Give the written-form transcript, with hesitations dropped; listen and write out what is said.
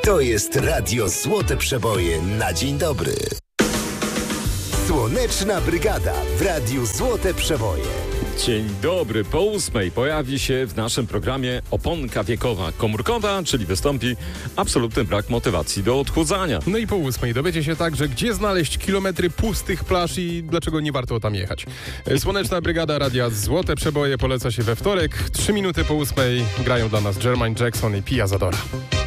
To jest Radio Złote Przeboje na dzień dobry. Słoneczna Brygada w Radiu Złote Przeboje. Dzień dobry, po 8 pojawi się w naszym programie oponka wiekowa komórkowa, czyli wystąpi absolutny brak motywacji do odchudzania. No i po 8 dowiecie się także, gdzie znaleźć kilometry pustych plaż i dlaczego nie warto tam jechać. Słoneczna Brygada Radia Złote Przeboje poleca się we wtorek. 3 minuty po 8 grają dla nas Jermaine Jackson i Pia Zadora.